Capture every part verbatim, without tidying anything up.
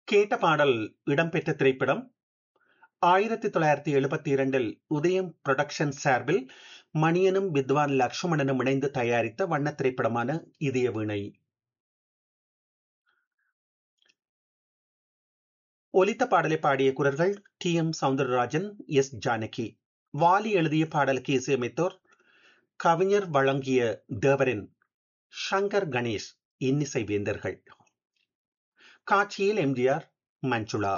கேட்ட பாடல் இடம்பெற்ற திரைப்படம் ஆயிரத்தி தொள்ளாயிரத்தி எழுபத்தி இரண்டில் உதயம் புரொடக்ஷன் சார்பில் மணியனும் வித்வான் லக்ஷ்மணனும் இணைந்து தயாரித்த வண்ண திரைப்படமான இதய வீணை. ஒலித்த பாடலை பாடிய குரல்கள் D M Soundararajan, S Janaki. Vaali எழுதிய பாடலுக்கு இசையமைத்தோர் கவிஞர் வழங்கிய தேவரின் சங்கர் கணேஷ் இன்னிசை வேந்தர்கள். காட்சியில் எம்ஜிஆர், மஞ்சுளா.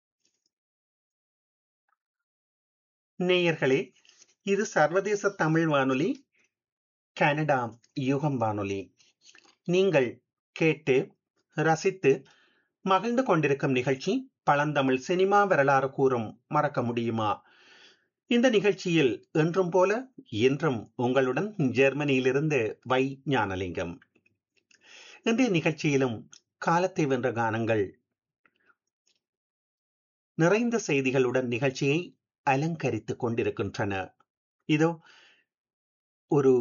நேயர்களே, இது சர்வதேச தமிழ் வானொலி, கனடா யுகம் வானொலி. நீங்கள் கேட்டு ரசித்து மகிழ்ந்து கொண்டிருக்கும் நிகழ்ச்சி பழந்தமிழ் சினிமா வரலாறு கூறும் மறக்க முடியுமா? இந்த நிகழ்ச்சியில் என்றும் போல இன்றும் உங்களுடன் ஜெர்மனியிலிருந்து வை ஞானலிங்கம். இன்றைய நிகழ்ச்சியிலும் காலத்தை வென்ற கானங்கள் நிறைந்த செய்திகளுடன் நிகழ்ச்சியை அலங்கரித்துக் கொண்டிருக்கின்றன. இதோ ஒரு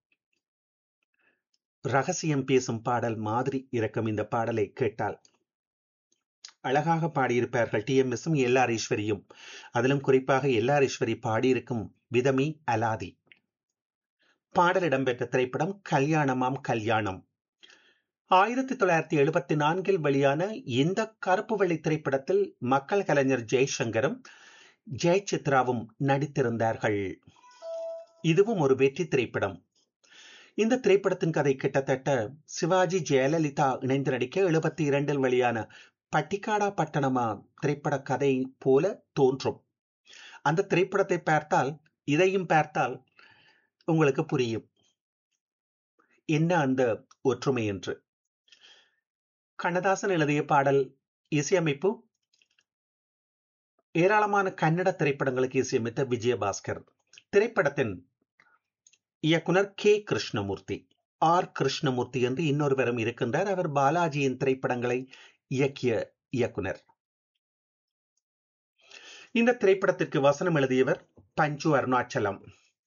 ரகசியம் பேசும் பாடல் மாதிரி இருக்கும். இந்த பாடலை கேட்டால் அழகாக பாடியிருப்பார்கள் டி எம் எஸும் எல் ஆர் ஈஸ்வரியும். அதிலும் குறிப்பாக எல் ஆர் ஈஸ்வரி பாடியிருக்கும் விதமே அலாதி. பாடல் இடம்பெற்ற திரைப்படம் கல்யாணமாம் கல்யாணம். ஆயிரத்தி தொள்ளாயிரத்தி எழுபத்தி நான்கில் வெளியான இந்த கருப்பு வெள்ளி திரைப்படத்தில் மக்கள் கலைஞர் ஜெய்சங்கரும் ஜெயசித்ராவும் நடித்திருந்தார்கள். இதுவும் ஒரு வெற்றி திரைப்படம். இந்த திரைப்படத்தின் கதை கிட்டத்தட்ட சிவாஜி ஜெயலலிதா இணைந்து நடிக்க எழுபத்தி இரண்டில் வெளியான பட்டிக்காடா பட்டணமா திரைப்பட கதை போல தோன்றும். அந்த திரைப்படத்தை பார்த்தால், இதையும் பார்த்தால் உங்களுக்கு புரியும் என்ன அந்த ஒற்றுமை என்று. கண்ணதாசன் எழுதிய பாடல், இசையமைப்பு ஏராளமான கன்னட திரைப்படங்களுக்கு இசையமைத்த விஜயபாஸ்கர். திரைப்படத்தின் இயக்குனர் கே கிருஷ்ணமூர்த்தி, ஆர் கிருஷ்ணமூர்த்தி என்று இன்னொருவரும் இருக்கின்றார். அவர் பாலாஜியின் திரைப்படங்களை இயக்கிய இயக்குனர். இந்த திரைப்படத்திற்கு வசனம் எழுதியவர் பஞ்சு அருணாச்சலம்.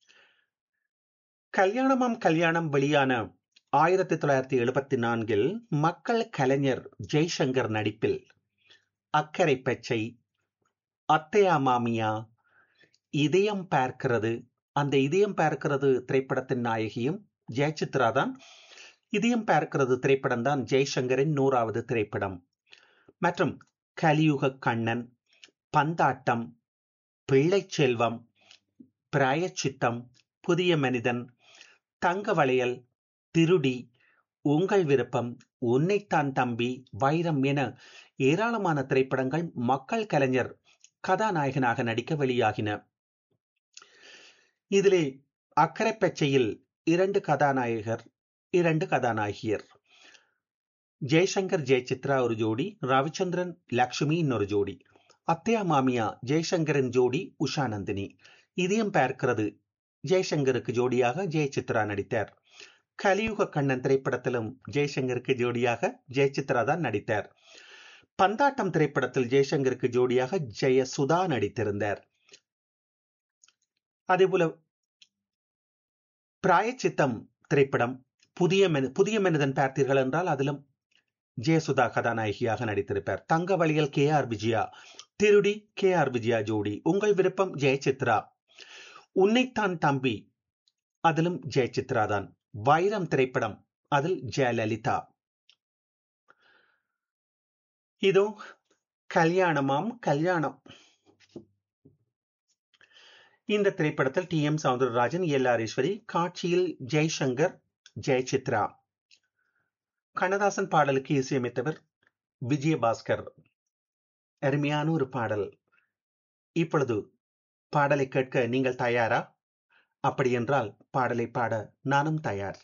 கல்யாணமாம் கல்யாணம் வெளியான ஆயிரத்தி தொள்ளாயிரத்தி எழுபத்தி நான்கில் மக்கள் கலைஞர் ஜெய்சங்கர் நடிப்பில் அக்கரை பச்சை, அத்தையா மாமியா, இதயம் பார்க்கிறது, அந்த இதயம் பார்க்கிறது திரைப்படத்தின் நாயகியும் ஜெயசித்ரா தான். இதயம் பார்க்கிறது திரைப்படம் தான் ஜெய்சங்கரின் நூறாவது திரைப்படம். மற்றும் கலியுக கண்ணன், பந்தாட்டம், பிள்ளை செல்வம், பிராயச்சித்தம், புதிய மனிதன், தங்க வளையல், திருடி, உங்கள் விருப்பம், உன்னைத்தான் தம்பி, வைரம் என ஏராளமான திரைப்படங்கள் மக்கள் கலைஞர் கதாநாயகனாக நடிக்க வெளியாகின. இதிலே அக்கரை பச்சையில் இரண்டு கதாநாயகர், இரண்டு கதாநாயகியர். ஜெய்சங்கர் ஜெயசித்ரா ஒரு ஜோடி, ரவிச்சந்திரன் லக்ஷ்மி இன்னொரு ஜோடி. அத்தையா மாமியா ஜெய்சங்கரின் ஜோடி உஷாநந்தினி. இதயம் பார்க்கிறது ஜெய்சங்கருக்கு ஜோடியாக ஜெயசித்ரா நடித்தார். கலியுக கண்ணன் திரைப்படத்திலும் ஜெய்சங்கருக்கு ஜோடியாக ஜெயசித்ரா தான் நடித்தார். பந்தாட்டம் திரைப்படத்தில் ஜெய்சங்கருக்கு ஜோடியாக ஜெயசுதா நடித்திருந்தார். அதேபோல பிராயச்சித்தம் திரைப்படம், புதிய புதிய மனிதன் பார்த்தீர்கள் என்றால் அதிலும் ஜெயசுதா கதாநாயகியாக நடித்திருப்பார். தங்க வழியில் கே ஆர் விஜயா, திருடி கே ஆர் விஜயா ஜோடி, உங்கள் விருப்பம் ஜெயசித்ரா, உன்னைத்தான் தம்பி அதிலும் ஜெயசித்ரா தான். வைரம் திரைப்படம், அதில் ஜெயலலிதா. இதோ கல்யாணமாம் கல்யாணம். இந்த திரைப்படத்தில் D M Soundararajan, L R Eswari, காட்சியில் ஜெய்சங்கர், ஜெயசித்ரா. கண்ணதாசன் பாடலுக்கு இசையமைத்தவர் விஜயபாஸ்கர். அருமையான ஒரு பாடல். இப்பொழுது பாடலை கேட்க நீங்கள் தயாரா? அப்படி என்றால் பாடலை பாட நானும் தயார்.